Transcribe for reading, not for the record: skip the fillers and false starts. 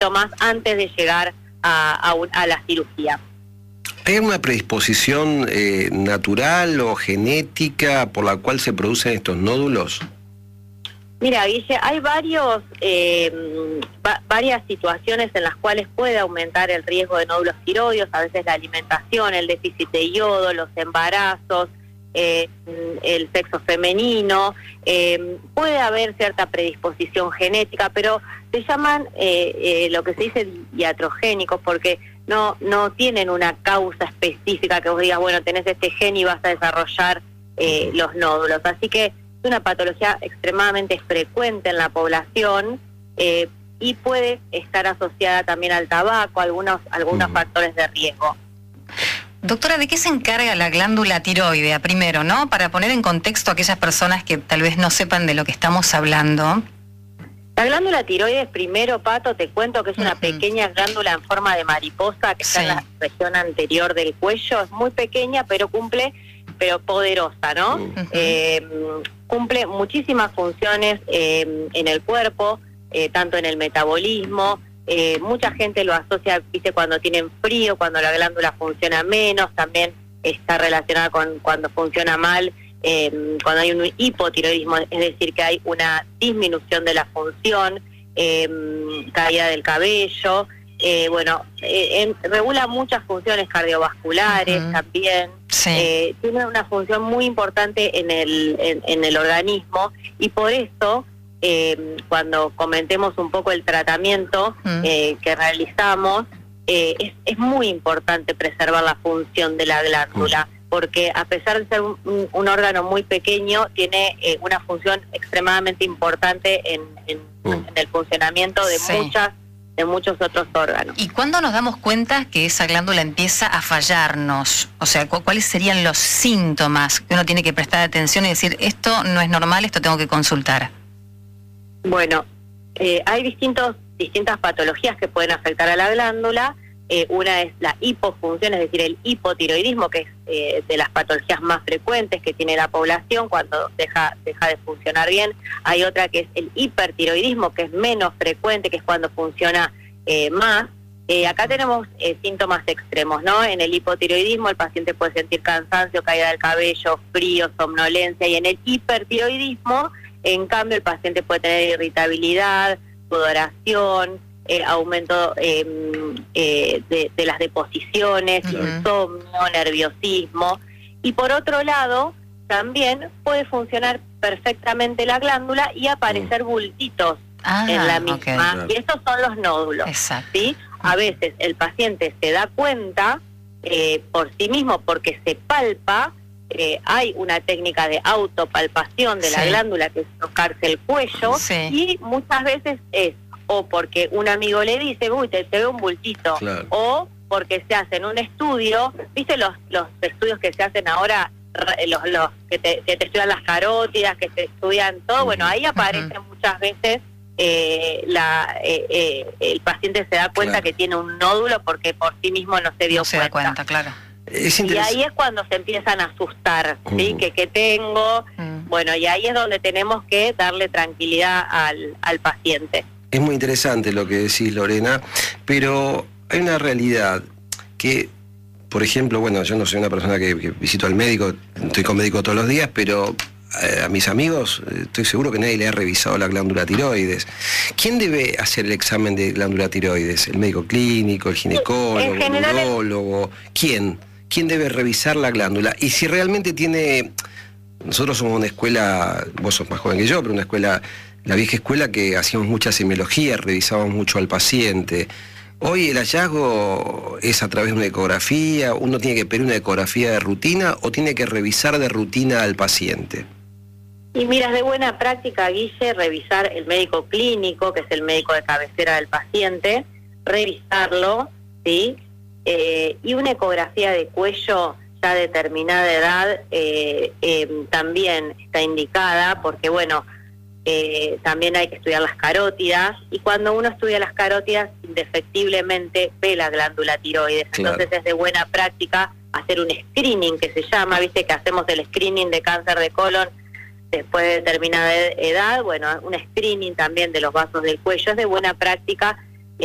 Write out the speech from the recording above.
más antes de llegar a la cirugía. ¿Hay alguna predisposición natural o genética por la cual se producen estos nódulos? Mira, Guille, hay varias situaciones en las cuales puede aumentar el riesgo de nódulos tiroides, a veces la alimentación, el déficit de yodo, los embarazos, el sexo femenino, puede haber cierta predisposición genética, pero se llaman lo que se dice iatrogénicos porque no tienen una causa específica que vos digas, bueno, tenés este gen y vas a desarrollar los nódulos. Así que es una patología extremadamente frecuente en la población y puede estar asociada también al tabaco, algunos factores de riesgo. Doctora, ¿de qué se encarga la glándula tiroidea? Primero, ¿no? Para poner en contexto a aquellas personas que tal vez no sepan de lo que estamos hablando. La glándula tiroides, primero, Pato, te cuento que es una pequeña glándula en forma de mariposa que está en la región anterior del cuello. Es muy pequeña, pero poderosa, ¿no? Cumple muchísimas funciones en el cuerpo, tanto en el metabolismo. Mucha gente lo asocia, viste, cuando tienen frío, cuando la glándula funciona menos, también está relacionada con cuando funciona mal, cuando hay un hipotiroidismo, es decir, que hay una disminución de la función, caída del cabello, regula muchas funciones cardiovasculares también, tiene una función muy importante en el organismo y por eso cuando comentemos un poco el tratamiento que realizamos, es muy importante preservar la función de la glándula, porque a pesar de ser un órgano muy pequeño, tiene una función extremadamente importante en el funcionamiento de muchos otros órganos. ¿Y cuándo nos damos cuenta que esa glándula empieza a fallarnos? O sea, ¿cuáles serían los síntomas que uno tiene que prestar atención y decir, esto no es normal, esto tengo que consultar? Bueno, hay distintas patologías que pueden afectar a la glándula. Una es la hipofunción, es decir, el hipotiroidismo, que es de las patologías más frecuentes que tiene la población cuando deja de funcionar bien. Hay otra que es el hipertiroidismo, que es menos frecuente, que es cuando funciona más. Acá tenemos síntomas extremos, ¿no? En el hipotiroidismo el paciente puede sentir cansancio, caída del cabello, frío, somnolencia, y en el hipertiroidismo, en cambio, el paciente puede tener irritabilidad, sudoración, aumento de las deposiciones, insomnio, nerviosismo. Y por otro lado, también puede funcionar perfectamente la glándula y aparecer bultitos en la misma. Y estos son los nódulos. ¿Sí? A veces el paciente se da cuenta por sí mismo porque se palpa. Hay una técnica de autopalpación de la glándula, que es tocarse el cuello, y muchas veces es o porque un amigo le dice, uy, te veo un bultito, o porque se hacen un estudio, ¿viste los estudios que se hacen ahora, los que te estudian las carótidas, que te estudian todo? Bueno, ahí aparecen muchas veces, el paciente se da cuenta que tiene un nódulo porque por sí mismo no se dio cuenta. Y ahí es cuando se empiezan a asustar, ¿sí? ¿Qué tengo? Bueno, y ahí es donde tenemos que darle tranquilidad al paciente. Es muy interesante lo que decís, Lorena, pero hay una realidad que, por ejemplo, bueno, yo no soy una persona que visito al médico, estoy con médico todos los días, pero a mis amigos estoy seguro que nadie le ha revisado la glándula tiroides. ¿Quién debe hacer el examen de glándula tiroides? ¿El médico clínico, el ginecólogo, el urólogo? ¿Quién debe revisar la glándula? Y si realmente tiene... Nosotros somos una escuela, vos sos más joven que yo, pero una escuela, la vieja escuela, que hacíamos mucha semiología, revisábamos mucho al paciente. Hoy el hallazgo es a través de una ecografía. ¿Uno tiene que pedir una ecografía de rutina o tiene que revisar de rutina al paciente? Y mira, es de buena práctica, Guille, revisar el médico clínico, que es el médico de cabecera del paciente, revisarlo, ¿sí? Y una ecografía de cuello ya a determinada edad también está indicada, porque bueno, también hay que estudiar las carótidas, y cuando uno estudia las carótidas, indefectiblemente ve la glándula tiroides. Entonces es de buena práctica hacer un screening, que se llama, viste que hacemos el screening de cáncer de colon después de determinada edad. Bueno, un screening también de los vasos del cuello. Es de buena práctica